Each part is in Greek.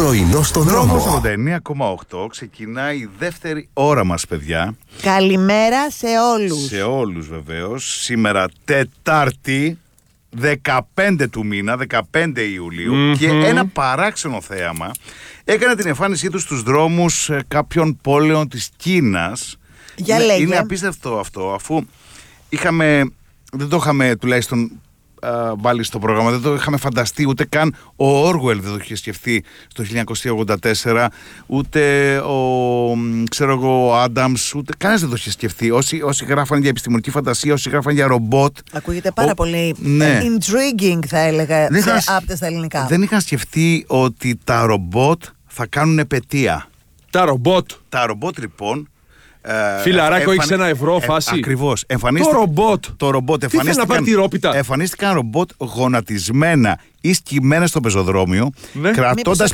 Πρωινό στον δρόμο. 89,8 ξεκινάει η δεύτερη ώρα μας, παιδιά. Καλημέρα σε όλους. Σε όλους βεβαίως. Σήμερα Τετάρτη 15 του μήνα, 15 Ιουλίου. Και ένα παράξενο θέαμα έκανε την εμφάνισή του στους δρόμους κάποιων πόλεων της Κίνας. Για λέγε. Είναι απίστευτο αυτό, αφού δεν το είχαμε τουλάχιστον βάλει στο πρόγραμμα, δεν το είχαμε φανταστεί, ούτε καν ο Όργουελ δεν το είχε σκεφτεί στο 1984, ούτε ο Άνταμς, ούτε κανένας δεν το είχε σκεφτεί. Όσοι γράφαν για επιστημονική φαντασία, όσοι γράφαν για ρομπότ. Ακούγεται πάρα πολύ ναι. Intriguing, θα έλεγα, από τα ελληνικά. Δεν είχαν σκεφτεί ότι τα ρομπότ θα κάνουν επετεία. Τα ρομπότ. Τα ρομπότ λοιπόν. Φιλαράκο, έχεις €1 φάση. Ακριβώς. Το ρομπότ. Εμφανίστηκαν ρομπότ γονατισμένα ή σκυμμένα στο πεζοδρόμιο, Ναι. κρατώντας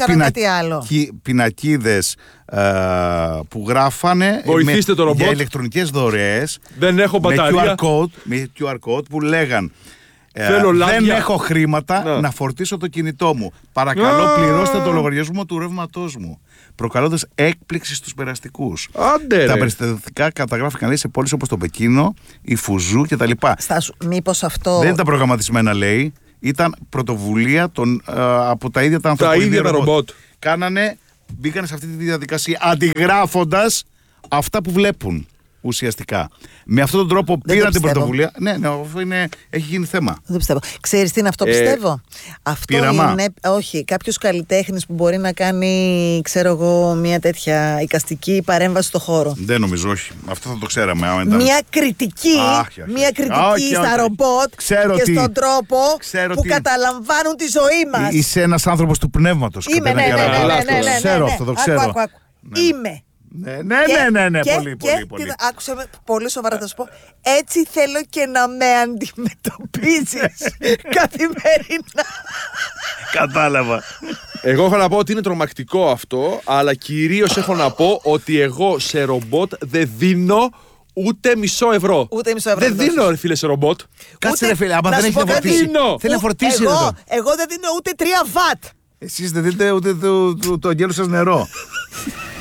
πινακίδες που γράφανε για ηλεκτρονικές δωρεές. Δεν έχω μπαταρία. Με QR code που λέγαν δεν έχω χρήματα να φορτίσω το κινητό μου. Παρακαλώ πληρώστε το λογαριασμό του ρεύματός μου. Προκαλώντας έκπληξη στους περαστικούς. Τα περιστατικά καταγράφηκαν σε πόλεις όπως το Πεκίνο, η Φουζού κτλ. Μήπως αυτό. Δεν ήταν προγραμματισμένα, λέει. Ήταν πρωτοβουλία από τα ίδια τα ανθρωποειδή ρομπότ. Μπήκανε σε αυτή τη διαδικασία αντιγράφοντας αυτά που βλέπουν. Ουσιαστικά. Με αυτόν τον τρόπο πήραν την πρωτοβουλία. Ναι, αυτό έχει γίνει θέμα. Δεν το πιστεύω. Ξέρεις τι είναι αυτό, πιστεύω. Αυτό είναι, όχι, κάποιος καλλιτέχνης που μπορεί να κάνει, ξέρω εγώ, μια τέτοια εικαστική παρέμβαση στο χώρο. Δεν νομίζω, όχι. Αυτό θα το ξέραμε. Μια κριτική, στα ρομπότ και στον τρόπο που καταλαμβάνουν τη ζωή μας. Είσαι ένας άνθρωπος του πνεύματος. Είμαι, ναι. Ξέρω αυτό, το ξέρω. Είμαι. Ναι, πολύ. Άκουσα με πολύ σοβαρά, θα σου πω. Έτσι θέλω και να με αντιμετωπίζεις καθημερινά. Κατάλαβα. Εγώ έχω να πω ότι είναι τρομακτικό αυτό, αλλά κυρίως έχω να πω ότι εγώ σε ρομπότ δεν δίνω ούτε €1. Δεν δίνω, ρε φίλε, σε ρομπότ. Κάτσε, ρε φίλε, άμα δεν έχει να φορτίσει. Θέλει να φορτίσει. Εγώ δεν δίνω ούτε 3 βατ. Εσείς δεν δίνετε ούτε το αγγέλου σας νερό.